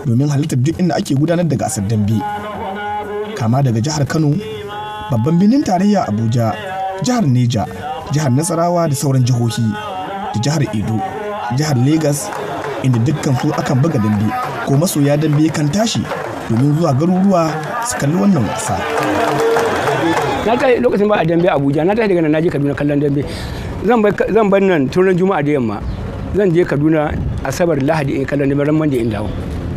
domin halittar duk inda ake gudanar da gasar dambe, kama daga jihar Kano, babban birnin tarayya Abuja, jihar Neja, jihar Nasarawa da sauran jihohi, da jihar Edo, jihar Legas, inda dukkan su akan buga dambe ko masoya dambe kan tashi domin zuwa garuruwa su kalli wannan wasa. Na tashi lokacin ba a dambe Abuja, na tashi daga nan naje Kaduna kallon dambe. Zan bar nan turan Juma'a da yamma. Zan je Kaduna Asabar Lahadi in kallon dambe ran Monday in dawo.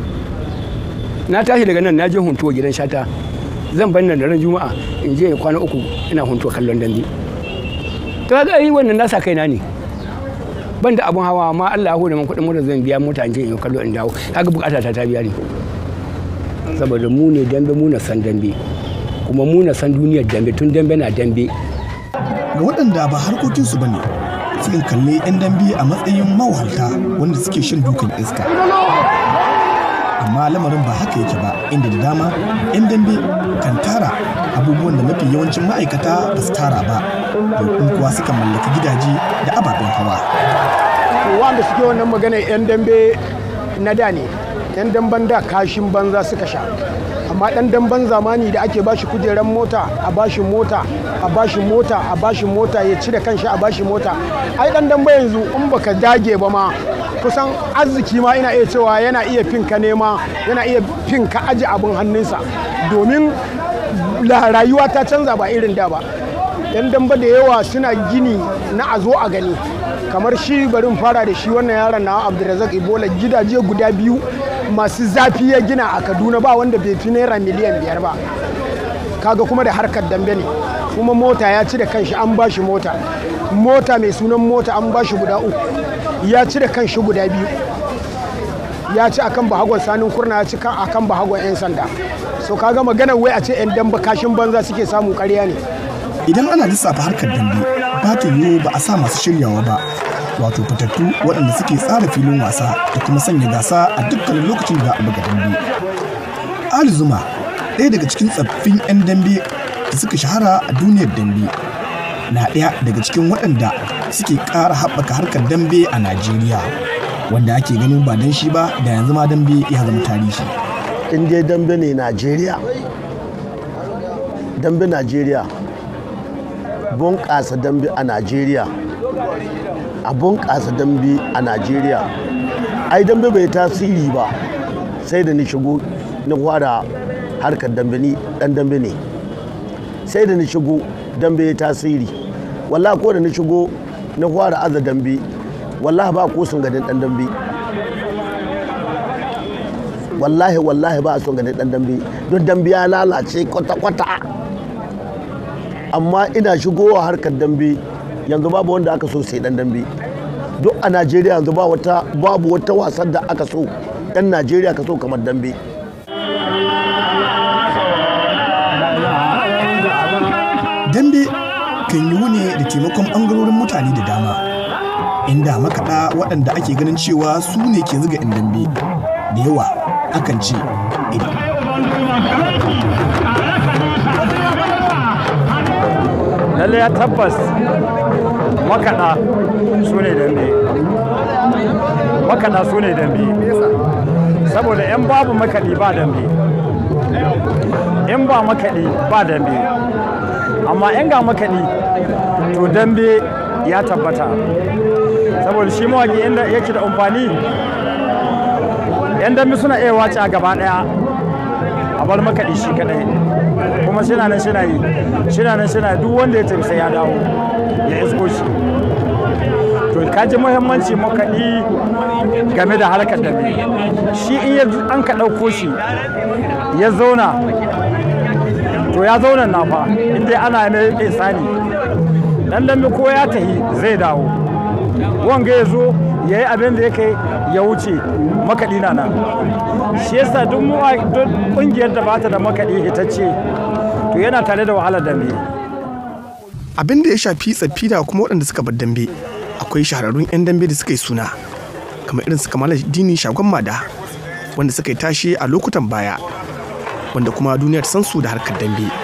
Na tashi daga nan naje Huntuwa gidan Shata. Zan bar nan da ran Juma'a in je kwana 3 ina Huntuwa kallon dambe. To ga ai wannan na sa kaina ne. Ban da abun hawa amma Allah ya hore min kuɗin mota zan biya mota in je in kallo in dawo. Kaga bukata ta biya ni. Saboda mu ne dambe mu na san dambe. Kuma mu na san duniyar dambe tun dambe na dambe. Ga waɗanda ba harkokinsu ba ne, sukan kalli 'yan dambe a matsayin mawahalta wanda suke shan dukan iska. Amma lamarin ba haka yake ba, inda da dama 'yan dambe kan tara abubuwan da mafi yawancin ma'aikata ba su tara ba, domin kuwa sukan mallaki gidaje da ababen hawa. Wanda suke wannan magana 'yan dambe na da ne, 'yan damben da kashin banza suka sha. Amma ɗan damben zamani da ake bashi kujeran mota a bashi mota a bashi mota a bashi mota ya ci da kanshi a bashi mota, ai ɗan dambe yanzu in baka dage ba ma kusan arziki ma ina iya cewa yana iya finka nema, yana iya finka aji abin hannunsa, domin rayuwa ta canza ba irin da ba. Ɗan dambe da yawa suna gini na a zo a gani, kamar shi barin fara da shi wannan yaron na Abdulrazak Ibola, gidaje guda 2 masu zafi ya gina a Kaduna ba wanda bai fi naira miliyan 5 ba. Kaga kuma da harkar dambe ne, kuma mota ya ci da kanshi an bashi mota mai sunan mota an bashi guda 3, ya ci da kanshi guda 2, ya ci akan bahagon sanin kurna, ya ci akan bahagon 'yan sanda. So kaga maganar wai a ce 'yan dambe kashin banza suke samu ƙarya ne. Idan ana lissafa harkar dambe ba ta yiwu ba a sa masu shiryawa ba, wato fitattu waɗanda suke tsara filin wasa da kuma sanya gasa a dukkanin lokacin da za a buga dambe. Ali Zuma, ɗaya daga cikin tsaffin 'yan dambe da suka shahara a duniyar dambe, na ɗaya daga cikin waɗanda suke ƙara haɓaka harkar dambe a Najeriya, wanda ake ganin ba don shi ba da yanzu ma dambe ya zama tarihi. In dai dambe ne Najeriya, bunƙasa dambe a Najeriya, a bunƙasa dambe a Najeriya. Ai dambe bai tasiri ba sai da ni shigo na fara harkar dambe, ni dan dambe ne. Sai da ni shigo dambe ya tasiri. Wallahi ko da ni shigo na fara aza dambe, wallahi ba ko sun gadin dan dambe. Wallahi ba sun gadin dan dambe. Don dambe ya lalace kwata-kwata. Amma ina shigowa harkar dambe yanzu babu wanda aka so sai dan dambe. Duk a Najeriya yanzu babu wata wasan da aka so ɗan Najeriya ka so kamar dambe. Dambe kan yiwu ne da taimakon ɓangarorin mutane da dama, inda makaɗa waɗanda ake ganin cewa su ne ke zuga 'yan dambe da yawa akan ce lalle ya tabbas makaɗa su ne dambe, makaɗa su ne dambe, saboda 'yan babu makaɗi ba dambe, in ba makaɗi ba dambe, amma 'yan ga makaɗi to dambe ya tabbata, saboda shi mawaƙi inda yake da amfani 'yan dambe suna iya wace a gaba ɗaya a bar makaɗi shi kaɗai, kuma shina nan duk wanda ya tafi sai ya dawo ya isko shi. To kaji muhimmanci makaɗi game da harkar dambe, shi in an ka ɗauko shi ya zauna to ya zauna na fa inda ana mai isani dan dambe ko ya tahi zai dawo, wanga ya zo ya yi abin da ya kai ya wuce, makaɗi na nan. Shi yasa duk ƙungiyar da bata da makaɗi hitacce to yana tare da wahalar dambe. Abin da ya shafi tsaffi da kuma waɗanda suka bar dambe, akwai shahararrun 'yan dambe da suka yi suna kamar irin su Kamaluddin Shagon Mada, wanda suka yi tashi a lokutan baya, wanda kuma duniya ta san su da harkar dambe.